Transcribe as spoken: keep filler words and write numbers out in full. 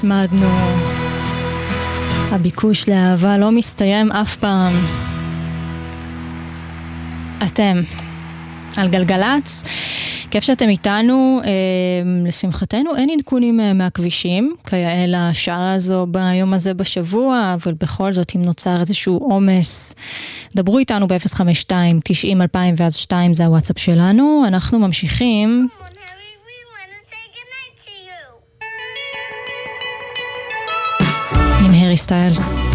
צמדנו. הביקוש לאהבה לא מסתיים אף פעם. אתם על גלגלץ, כיף שאתם איתנו. לשמחתנו אין עדכונים מהכבישים כיאה לשעה הזו ביום הזה בשבוע, אבל בכל זאת אם נוצר איזשהו עומס, דברו איתנו ב-אפס חמש שתיים תשעים אלפיים ואז שתיים, זה הוואטסאפ שלנו. אנחנו ממשיכים עם הרי סטיילס.